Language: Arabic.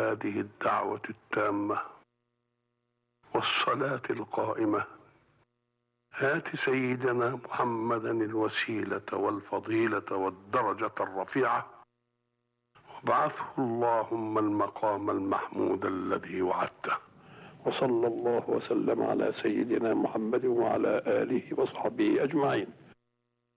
هذه الدعوة التامة والصلاة القائمة آت سيدنا محمدا الوسيلة والفضيلة والدرجة الرفيعة وابعثه اللهم المقام المحمود الذي وعدته. وصلى الله وسلم على سيدنا محمد وعلى آله وصحبه أجمعين.